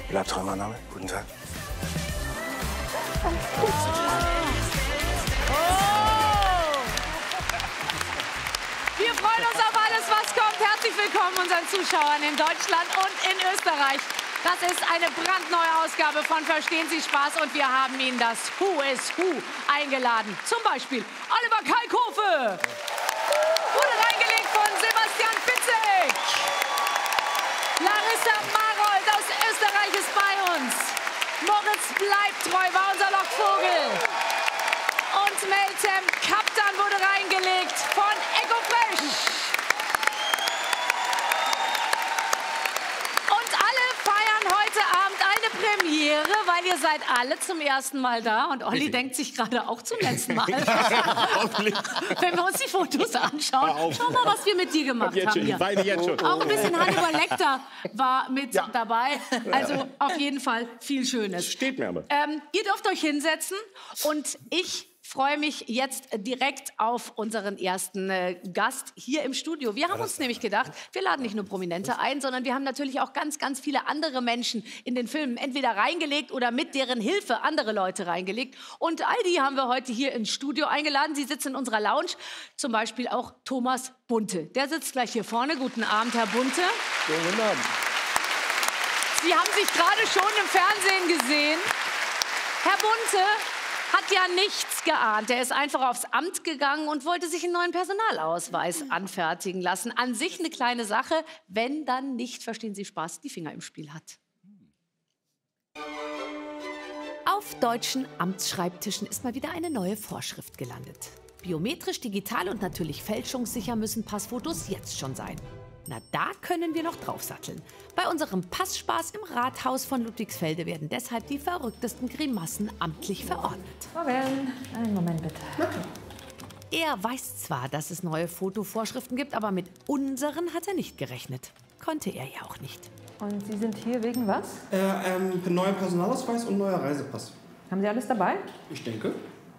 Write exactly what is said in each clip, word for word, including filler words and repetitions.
Labtraum, mein Name. Guten Tag. Wir freuen uns auf alles, was kommt. Herzlich willkommen unseren Zuschauern in Deutschland und in Österreich. Das ist eine brandneue Ausgabe von Verstehen Sie Spaß und wir haben Ihnen das Who is Who eingeladen. Zum Beispiel Oliver Kalkofe. Wurde reingelegt von Sebastian Fitzek. Larissa Marold aus Österreich ist bei uns. Moritz Bleibtreu war unser Lockvogel. Und Meltem Kaptan wurde reingelegt von Echo Fresh. Und alle feiern heute Abend eine Premiere, weil ihr seid alle zum ersten Mal da. Und Olli Richtig. denkt sich gerade auch zum letzten Mal. Wenn wir uns die Fotos anschauen, schau mal, was wir mit dir gemacht haben schon, hier. Ich weine jetzt schon. Auch ein bisschen Hannibal Lecter war mit ja. dabei. Also auf jeden Fall viel Schönes. Steht mir aber. Ähm, ihr dürft euch hinsetzen und ich freue mich jetzt direkt auf unseren ersten äh, Gast hier im Studio. Wir haben uns nämlich gedacht, wir laden nicht nur Prominente ein, sondern wir haben natürlich auch ganz, ganz viele andere Menschen in den Filmen entweder reingelegt oder mit deren Hilfe andere Leute reingelegt. Und all die haben wir heute hier ins Studio eingeladen. Sie sitzen in unserer Lounge. Zum Beispiel auch Thomas Bunte. Der sitzt gleich hier vorne. Guten Abend, Herr Bunte. Guten Abend. Sie haben sich gerade schon im Fernsehen gesehen. Herr Bunte hat ja nichts geahnt. Er ist einfach aufs Amt gegangen und wollte sich einen neuen Personalausweis anfertigen lassen. An sich eine kleine Sache, wenn dann nicht, verstehen Sie Spaß, die Finger im Spiel hat. Auf deutschen Amtsschreibtischen ist mal wieder eine neue Vorschrift gelandet. Biometrisch, digital und natürlich fälschungssicher müssen Passfotos jetzt schon sein. Na, da können wir noch draufsatteln. Bei unserem Passspaß im Rathaus von Ludwigsfelde werden deshalb die verrücktesten Grimassen amtlich verordnet. Morgen. Einen Moment bitte. Er weiß zwar, dass es neue Fotovorschriften gibt, aber mit unseren hat er nicht gerechnet. Konnte er ja auch nicht. Und Sie sind hier wegen was? Äh, ähm, neuer Personalausweis und neuer Reisepass. Haben Sie alles dabei? Ich denke.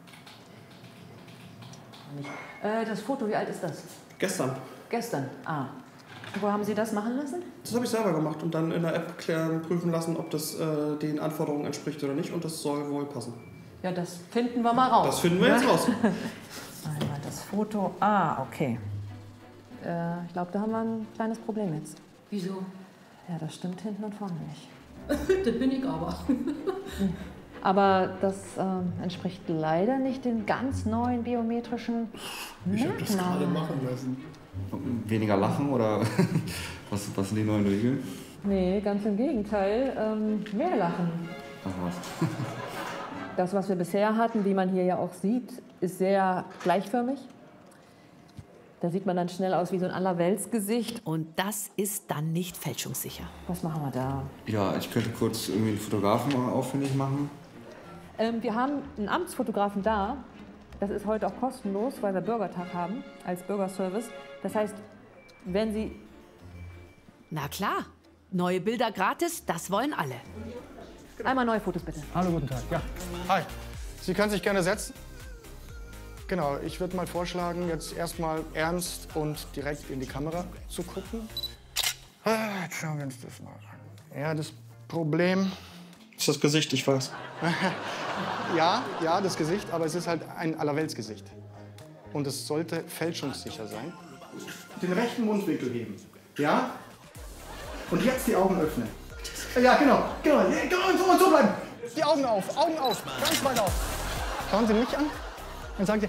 Äh, das Foto, wie alt ist das? Gestern. Gestern, ah. Wo haben Sie das machen lassen? Das habe ich selber gemacht und dann in der App klären, prüfen lassen, ob das äh, den Anforderungen entspricht oder nicht. Und das soll wohl passen. Ja, das finden wir mal raus. Das finden wir jetzt raus. Einmal das Foto. Ah, okay. Äh, ich glaube, da haben wir ein kleines Problem jetzt. Wieso? Ja, das stimmt hinten und vorne nicht. Das bin ich aber. Aber das äh, entspricht leider nicht den ganz neuen biometrischen Ich habe das gerade machen lassen. Weniger lachen oder was, was sind die neuen Regeln? Nee, ganz im Gegenteil. Ähm, mehr lachen. Ach was. Das, was wir bisher hatten, wie man hier ja auch sieht, ist sehr gleichförmig. Da sieht man dann schnell aus wie so ein Allerweltsgesicht. Und das ist dann nicht fälschungssicher. Was machen wir da? Ja, ich könnte kurz irgendwie einen Fotografen mal aufwendig machen. Ähm, wir haben einen Amtsfotografen da. Das ist heute auch kostenlos, weil wir Bürgertag haben als Bürgerservice. Das heißt, wenn Sie... Na klar, neue Bilder gratis, das wollen alle. Einmal neue Fotos, bitte. Hallo, guten Tag. Ja. Hi. Sie können sich gerne setzen. Genau, ich würde mal vorschlagen, jetzt erstmal ernst und direkt in die Kamera zu gucken. Ah, jetzt schauen wir uns das mal an. Ja, das Problem... Das ist das Gesicht, ich weiß. Ja, ja, das Gesicht, aber es ist halt ein Allerweltsgesicht. Und es sollte fälschungssicher sein. Den rechten Mundwinkel heben. Ja? Und jetzt die Augen öffnen. Ja, genau. Genau. Und so bleiben. Die Augen auf, Augen auf, ganz weit auf. Schauen Sie mich an. Dann sagen Sie...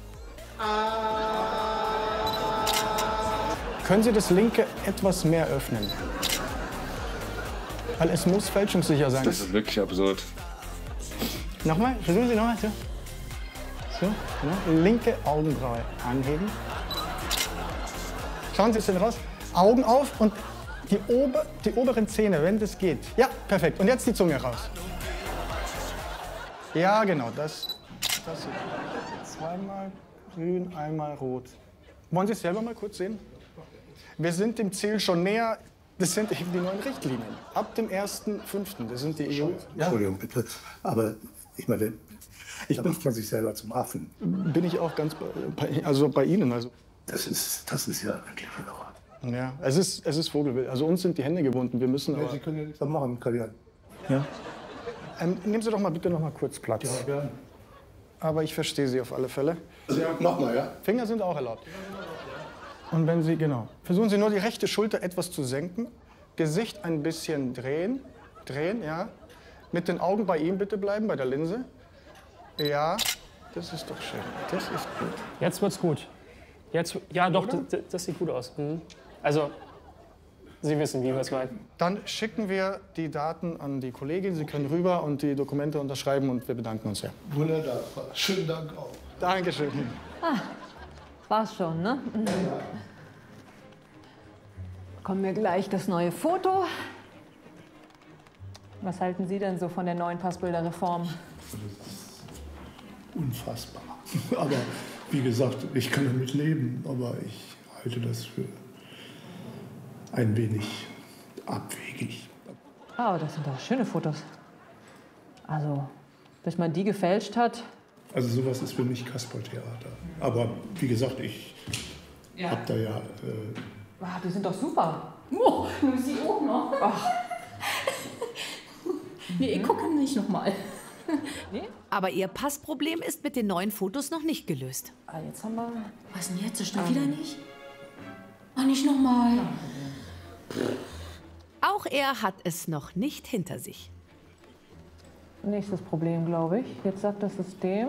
Können Sie das linke etwas mehr öffnen? Weil es muss fälschungssicher sein. Das ist wirklich absurd. Nochmal, versuchen Sie nochmal. So, so genau. Linke Augenbraue anheben. Schauen Sie es denn raus. Augen auf und die, Ober, die oberen Zähne, wenn das geht. Ja, perfekt. Und jetzt die Zunge raus. Ja, genau, das. das Zweimal grün, einmal rot. Wollen Sie es selber mal kurz sehen? Wir sind dem Ziel schon näher. Das sind eben die neuen Richtlinien. Ab dem ersten fünften Das sind die E U. Ja. Entschuldigung, bitte. Aber ich meine, ich bin man sich selber zum Affen. Bin ich auch ganz bei, also bei Ihnen. Also. Das ist, das ist ja wirklich irre. Ja, es ist, es ist Vogelwild. Also uns sind die Hände gebunden. Wir müssen Ja, aber... Sie können ja nichts machen, Karriere. Ja? Ähm, nehmen Sie doch mal bitte noch mal kurz Platz. Ja, gerne. Aber ich verstehe Sie auf alle Fälle. Ja, mach mal, ja? Finger sind auch erlaubt. Und wenn Sie, genau, versuchen Sie nur die rechte Schulter etwas zu senken, Gesicht ein bisschen drehen, drehen, ja. Mit den Augen bei ihm bitte bleiben, bei der Linse. Ja, das ist doch schön, das ist gut. Jetzt wird's gut. Jetzt, ja, doch, das, das sieht gut aus. Mhm. Also, Sie wissen, wie wir es meinen. Dann schicken wir die Daten an die Kollegin. Sie können rüber und die Dokumente unterschreiben und wir bedanken uns sehr. Wunderbar. Schönen Dank auch. Dankeschön. Ah, war's schon, ne? Mhm. Kommen wir gleich das neue Foto. Was halten Sie denn so von der neuen Passbilderreform? Unfassbar. Aber wie gesagt, ich kann damit leben, aber ich halte das für ein wenig abwegig. Ah, das sind doch schöne Fotos. Also, bis man die gefälscht hat. Also sowas ist für mich Kasperltheater. Aber wie gesagt, ich Ja. habe da ja... Äh, Ah, die sind doch super. Oh, nur sie auch noch. Ach. Nee, ich gucke nicht noch mal. Aber ihr Passproblem ist mit den neuen Fotos noch nicht gelöst. Ah, jetzt haben wir... Was denn jetzt? Das stimmt wieder nicht? Ach, nicht noch mal. Auch er hat es noch nicht hinter sich. Nächstes Problem, glaube ich. Jetzt sagt das System,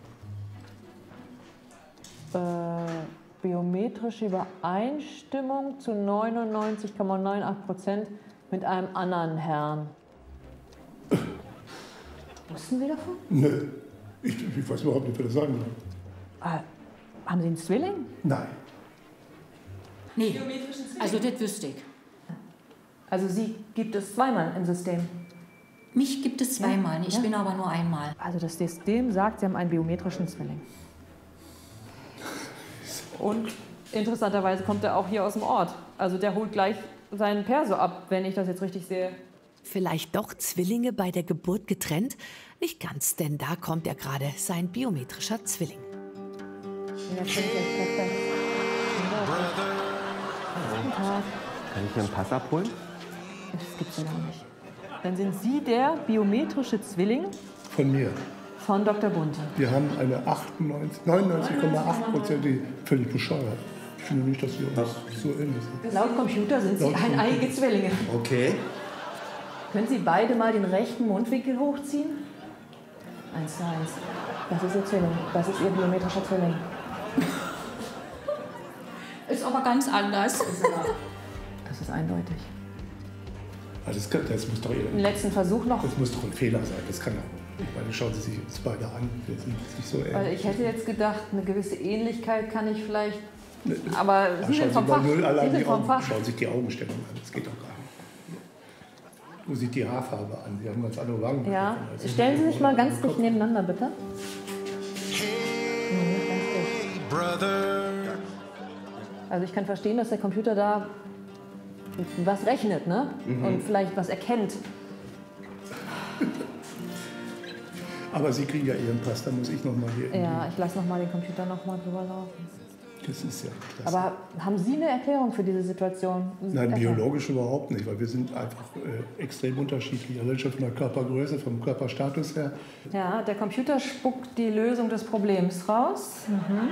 äh, biometrische Übereinstimmung zu neunundneunzig Komma achtundneunzig Prozent mit einem anderen Herrn. Wussten Sie davon? nö, ich, ich weiß überhaupt nicht, wer das sagen soll. Ah, haben Sie einen Zwilling? Nein. Nee, also das wüsste ich. Also Sie gibt es zweimal im System. Mich gibt es zweimal, ich Ja. bin aber nur einmal. Also das System sagt, Sie haben einen biometrischen Zwilling. Und interessanterweise kommt er auch hier aus dem Ort. Also der holt gleich seinen Perso ab, wenn ich das jetzt richtig sehe. Vielleicht doch Zwillinge bei der Geburt getrennt? Nicht ganz, denn da kommt ja gerade sein biometrischer Zwilling. Ja, perfekt. Guten Tag. Kann ich mir einen Pass abholen? Das gibt's ja gar nicht. Dann sind Sie der biometrische Zwilling Von mir. von Doktor Bunte. Wir haben eine achtundneunzig, neunundneunzig Komma acht Prozent, die völlig bescheuert. Ich finde nicht, dass wir uns so ähnlich sind. Laut Computer sind Sie Laut Computer. eineiige Zwillinge. Okay. Können Sie beide mal den rechten Mundwinkel hochziehen? Eins zu eins. Das ist Ihr Zwilling. Das ist Ihr biometrischer Zwilling. Ist aber ganz anders. Das ist eindeutig. Also das, kann, das muss doch Im eher, letzten Versuch noch. das muss doch ein Fehler sein. Das kann doch. Ich meine, schauen Sie sich uns beide an. Wir sind nicht so ähnlich. Weil ich hätte jetzt gedacht, eine gewisse Ähnlichkeit kann ich vielleicht. Ne, Aber Ach, Sie schauen sind vom Sie mal Fach. null allein Sie die sind vom Augen, Fach. schauen Sie sich die Augenstellung an. Das geht doch gar nicht. Wo sieht die Haarfarbe an? Sie haben ganz andere Wangen. Ja. Also Stellen Sie sich mal ganz Kopf. dicht nebeneinander, bitte. Also ich kann verstehen, dass der Computer da was rechnet, ne? Mhm. Und vielleicht was erkennt. Aber Sie kriegen ja Ihren Pass, da muss ich noch mal hier. in Ja, ich lasse noch mal den Computer noch mal drüber laufen. die- Das ist ja klasse. Aber haben Sie eine Erklärung für diese Situation? Nein, Erklär- biologisch überhaupt nicht, weil wir sind einfach äh, extrem unterschiedlich. Allein schon von der Körpergröße, vom Körperstatus her. Ja, der Computer spuckt die Lösung des Problems raus. Mhm.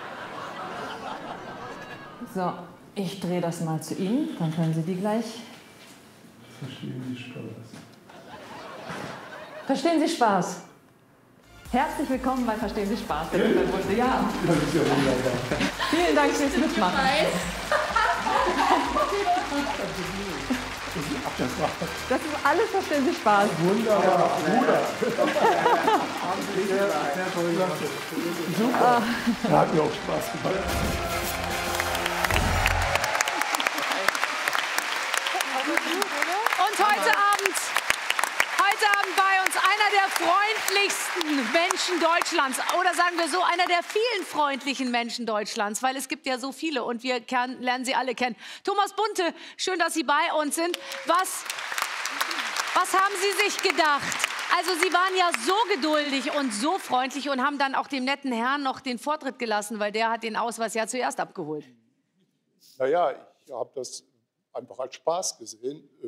So, ich drehe das mal zu Ihnen, dann können Sie die gleich. Verstehen Sie Spaß? Verstehen Sie Spaß? Herzlich willkommen bei Verstehen Sie Spaß. Der Doktor Bunte. Ja, Das ist ja wunderbar. vielen Dank fürs Mitmachen. Das war Das ist alles Verstehen Sie Spaß. wunderbar. Super. Hat mir auch Spaß gemacht. Und heute Abend, heute Abend bei uns einer der freundlichsten Menschen Deutschlands. Oder sagen wir so, einer der vielen freundlichen Menschen Deutschlands. Weil es gibt ja so viele und wir kern, lernen sie alle kennen. Thomas Bunte, schön, dass Sie bei uns sind. Was, was haben Sie sich gedacht? Also Sie waren ja so geduldig und so freundlich und haben dann auch dem netten Herrn noch den Vortritt gelassen, weil der hat den Ausweis ja zuerst abgeholt. Naja, ich habe das einfach als Spaß gesehen.